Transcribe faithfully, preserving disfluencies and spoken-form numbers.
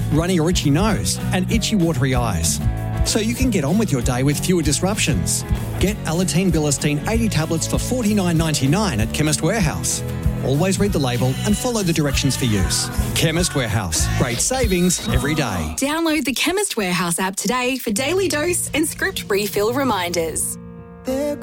runny or itchy nose, and itchy watery eyes. So you can get on with your day with fewer disruptions. Get Alateen Bilistine eighty tablets for forty-nine ninety-nine at Chemist Warehouse. Always read the label and follow the directions for use. Chemist Warehouse. Great savings every day. Download the Chemist Warehouse app today for daily dose and script refill reminders.